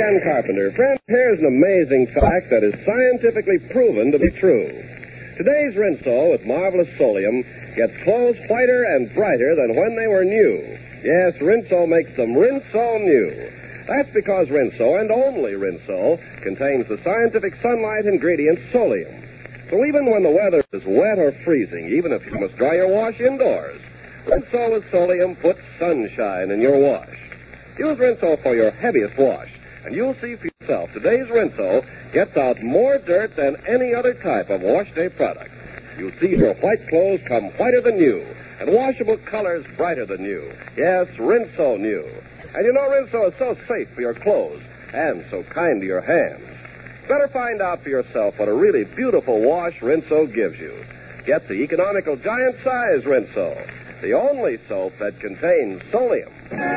Ken Carpenter. Friend, here's an amazing fact that is scientifically proven to be true. Today's Rinso with marvelous Solium gets clothes whiter and brighter than when they were new. Yes, Rinso makes them Rinso new. That's because Rinso, and only Rinso, contains the scientific sunlight ingredient Solium. So even when the weather is wet or freezing, even if you must dry your wash indoors, Rinso with Solium puts sunshine in your wash. Use Rinso for your heaviest wash, and you'll see for yourself today's Rinso gets out more dirt than any other type of wash day product. You'll see your white clothes come whiter than new, and washable colors brighter than new. Yes, Rinso new. And you know Rinso is so safe for your clothes and so kind to your hands. Better find out for yourself what a really beautiful wash Rinso gives you. Get the economical giant size Rinso, the only soap that contains Solium.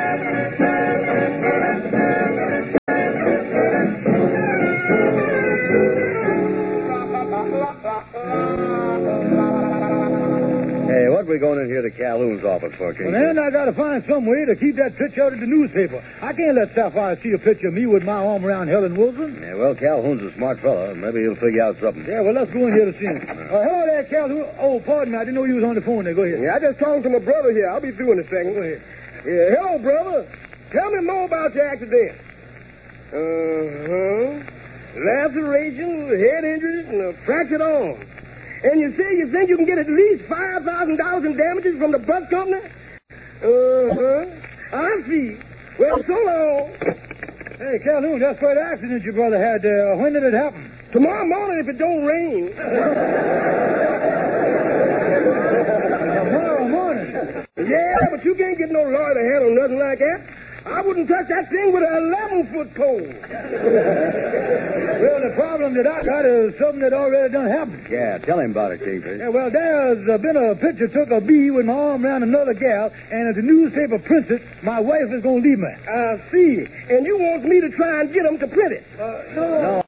Hey, what are we going in here to Calhoun's office for, King? Well, then I got to find some way to keep that picture out of the newspaper. I can't let Sapphire see a picture of me with my arm around Helen Wilson. Yeah, well, Calhoun's a smart fella. Maybe he'll figure out something. Yeah, well, let's go in here to see him. Hello there, Calhoun. Oh, pardon me. I didn't know you was on the phone there. Go ahead. Yeah, I just talked to my brother here. I'll be through in a second. Go ahead. Yeah, hello, brother. Tell me more about your accident. Laceration, head injuries, and a fractured arm. And you say you think you can get at least $5,000 in damages from the bus company? I see. Well, so long. Hey, Calhoun, that's quite an accident your brother had there. When did it happen? Tomorrow morning if it don't rain. Tomorrow morning? Yeah, but you can't get no lawyer to handle nothing like that. I wouldn't touch that thing with an 11-foot pole. Well, the problem that I got is something that already done happened. Yeah, tell him about it, Kingfish. Yeah, well, there's been a picture took of me with my arm around another gal, and if the newspaper prints it, my wife is going to leave me. I see. And you want me to try and get them to print it? No.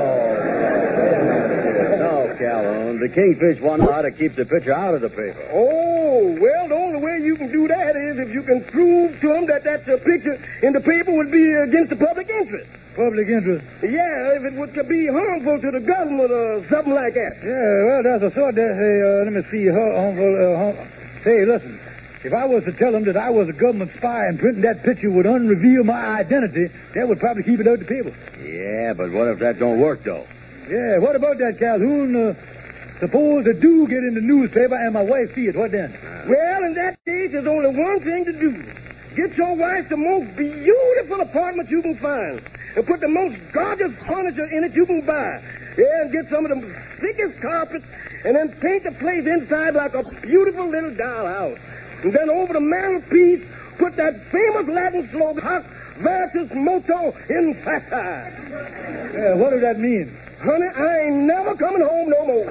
No, Calhoun. The Kingfish want how to keep the picture out of the paper. Oh, well, the only way you can do that is if you can prove to them that that picture in the paper would be against the public interest. Public interest? Yeah, if it would be harmful to the government or something like that. Yeah, well, that's a sort that, let me see, harmful, Say, listen, if I was to tell them that I was a government spy and printing that picture would unreveal my identity, that would probably keep it out of the paper. Yeah, but what if that don't work, though? Yeah, what about that, Calhoun? Suppose it do get in the newspaper and my wife see it. What then? Well, in that case, there's only one thing to do. Get your wife the most beautiful apartment you can find. And put the most gorgeous furniture in it you can buy. Yeah, and get some of the thickest carpets. And then paint the place inside like a beautiful little dollhouse. And then over the mantelpiece, put that famous Latin slogan, Hoc versus moto in facta. Yeah, what does that mean? Honey, I ain't never coming home no more.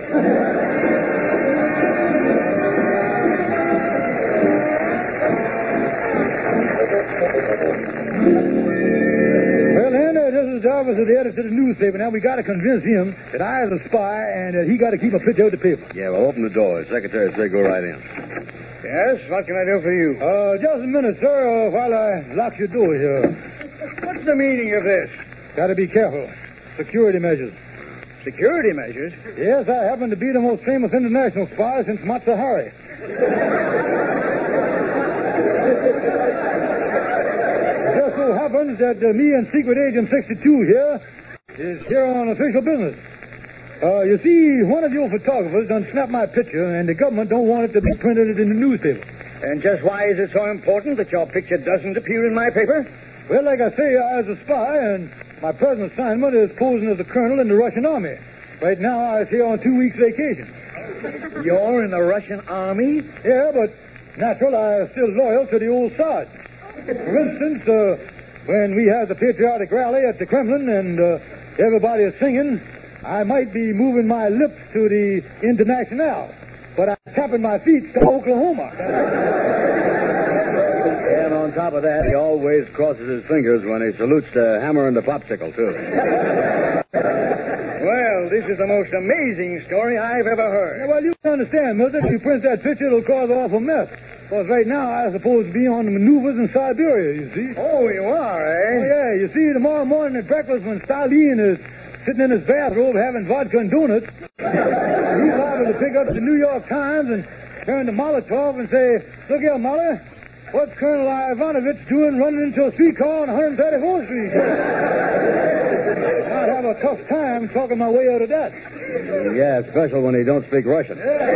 Well, then, this is the office of the editor of the newspaper. Now, we got to convince him that I is a spy and that he got to keep a picture of the paper. Yeah, well, open the door. Secretary said go right in. Yes, what can I do for you? Just a minute, sir, while I lock your door here. What's the meaning of this? Got to be careful. Security measures. Security measures? Yes, I happen to be the most famous international spy since Matza Hari. It just so happens that me and Secret Agent 62 here is here on official business. You see, one of your photographers done snapped my picture, and the government don't want it to be printed in the newspaper. And just why is it so important that your picture doesn't appear in my paper? Well, like I say, I was a spy, and my present assignment is posing as a colonel in the Russian army. Right now, I was here on 2 weeks vacation. You're in the Russian army? Yeah, but natural, I am still loyal to the old Tsar. For instance, when we have the patriotic rally at the Kremlin and everybody is singing, I might be moving my lips to the Internationale, but I'm tapping my feet to Oklahoma. And on top of that, he always crosses his fingers when he salutes the hammer and the popsicle, too. Well, this is the most amazing story I've ever heard. Yeah, well, you can understand, Milton. If you print that picture, it'll cause an awful mess. Because right now, I'm supposed to be on the maneuvers in Siberia, you see. Oh, you are, eh? Oh, yeah, Yeah, you see, tomorrow morning at breakfast when Stalin is sitting in his bathrobe having vodka and donuts, he's liable to pick up the New York Times and turn to Molotov and say, look here, Molly, what's Colonel Ivanovich doing running into a streetcar on 134th Street? I'd have a tough time talking my way out of that. Yeah, especially when he don't speak Russian.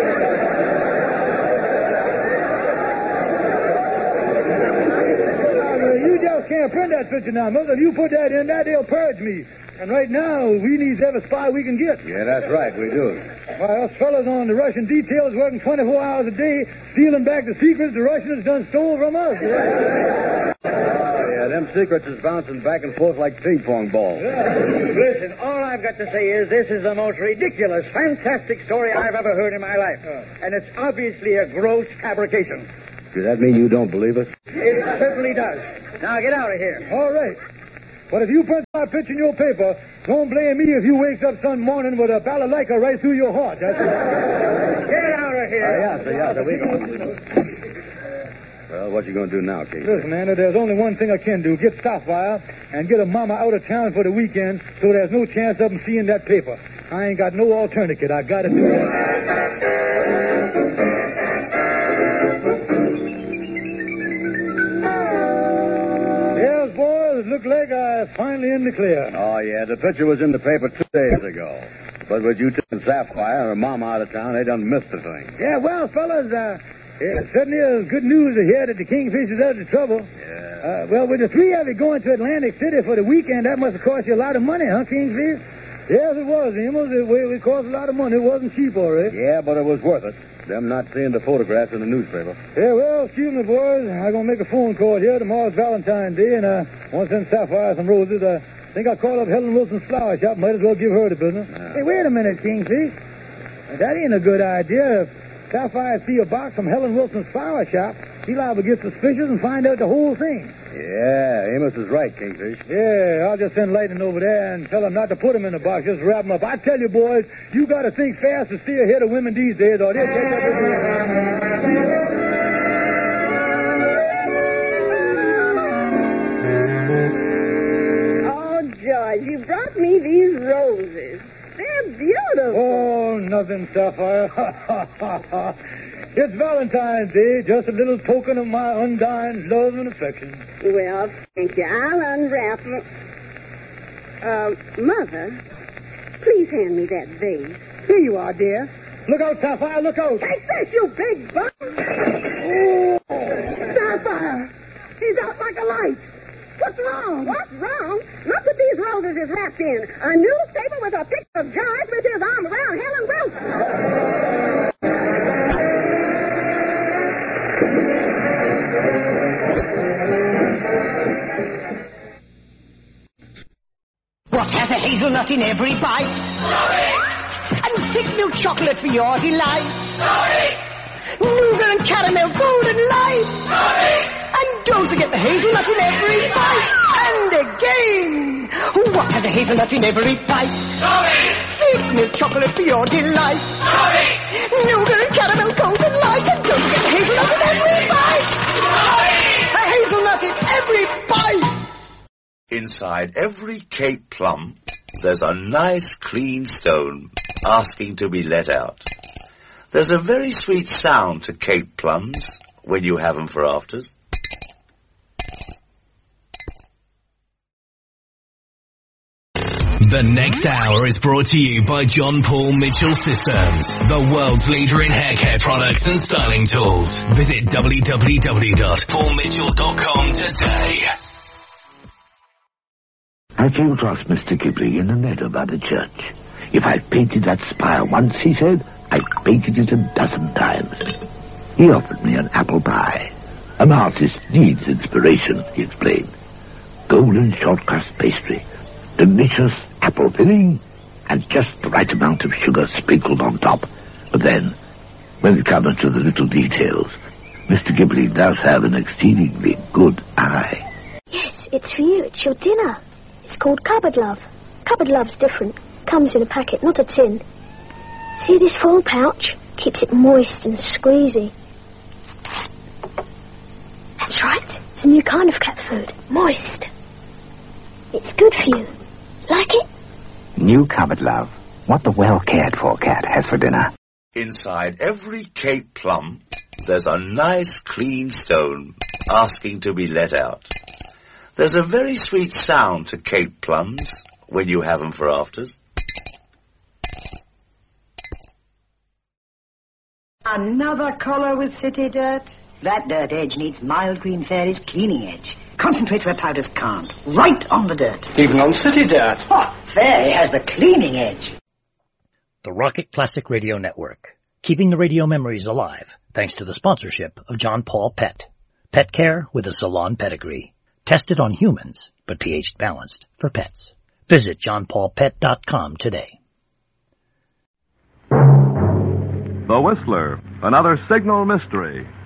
You just can't print that picture now, Mother. If you put that in, they'll purge me. And right now, we need every spy we can get. Yeah, that's right, we do. Why, us fellas on the Russian detail is working 24 hours a day, stealing back the secrets the Russians done stole from us. Yeah, them secrets is bouncing back and forth like ping-pong balls. Listen, all I've got to say is this is the most ridiculous, fantastic story I've ever heard in my life. And it's obviously a gross fabrication. Does that mean you don't believe us? It certainly does. Now, get out of here. All right. But if you print my picture in your paper, don't blame me if you wakes up some morning with a balalaika right through your heart. That's it. Get out of here. Yeah, we go. Well, what you going to do now, Kate? Listen, man, there's only one thing I can do. Get Sapphire and get a mama out of town for the weekend so there's no chance of them seeing that paper. I ain't got no alternative. I got to do it. Yes, boys, it looked like I finally in the clear. Oh, yeah, the picture was in the paper 2 days ago. But with you taking Sapphire and Mama out of town, they done missed the thing. Yeah, well, fellas, it certainly is good news to hear that the Kingfish is out of trouble. Yeah. Well, with the three of you going to Atlantic City for the weekend, that must have cost you a lot of money, huh, Kingfish? Yes, it was, Amos. It cost a lot of money. It wasn't cheap, all right. Yeah, but it was worth it. Them not seeing the photographs in the newspaper. Yeah, well, excuse me, boys. I'm going to make a phone call here. Tomorrow's Valentine's Day, and I want to send Sapphire some roses. I think I'll call up Helen Wilson's flower shop. Might as well give her the business. Hey, wait a minute, Kingfish. That ain't a good idea. If Sapphire see a box from Helen Wilson's flower shop, he'll liable to get suspicious and find out the whole thing. Yeah, Amos is right, Kingfish. Yeah, I'll just send Lightning over there and tell him not to put him in the box. Just wrap him up. I tell you, boys, you got to think fast to stay ahead of women these days, or they'll take up with you. Oh, George, you brought me these roses. They're beautiful. Oh, nothing, Sapphire. It's Valentine's Day, just a little token of my undying love and affection. Well, thank you. I'll unwrap them. Mother, please hand me that vase. Here you are, dear. Look out, Sapphire, look out. Take this, you big bum. Oh. Sapphire, he's out like a light. What's wrong? What's wrong? Look what these roses is wrapped in. A newspaper with a picture of George with his arm around Helen Wilson. What has a hazelnut in every bite? Sorry! And thick milk chocolate for your delight? Sorry! Nougat and caramel golden light? Sorry! And don't forget the hazelnut in every bite. And again, what has a hazelnut in every bite? Sorry! Thick milk chocolate for your delight? Sorry! Nougat and caramel golden light. And don't forget the hazelnut in every bite. Sorry! A hazelnut in every bite. Inside every Cape plum, there's a nice clean stone asking to be let out. There's a very sweet sound to Cape plums when you have them for afters. The next hour is brought to you by John Paul Mitchell Systems, the world's leader in hair care products and styling tools. Visit www.paulmitchell.com today. I came across Mr. Ghibli in the meadow by the church. If I painted that spire once, he said, I painted it 12 times. He offered me an apple pie. An artist needs inspiration, he explained. Golden short crust pastry, delicious apple filling, and just the right amount of sugar sprinkled on top. But then, when it comes to the little details, Mr. Ghibli does have an exceedingly good eye. Yes, it's for you. It's your dinner. It's called Cupboard Love. Cupboard Love's different. Comes in a packet, not a tin. See this foil pouch? Keeps it moist and squeezy. That's right. It's a new kind of cat food. Moist. good for you. Like it? New Cupboard Love. What the well-cared-for cat has for dinner. Inside every Cape plum, there's a nice clean stone asking to be let out. There's a very sweet sound to Cape plums when you have them for afters. Another collar with city dirt? That dirt edge needs Mild Green Fairy's cleaning edge. Concentrates where powders can't. Right on the dirt. Even on city dirt. Oh, Fairy has the cleaning edge. The Rocket Classic Radio Network. Keeping the radio memories alive thanks to the sponsorship of John Paul Pet. Pet care with a salon pedigree. Tested on humans, but pH balanced for pets. Visit johnpaulpet.com today. The Whistler, another signal mystery.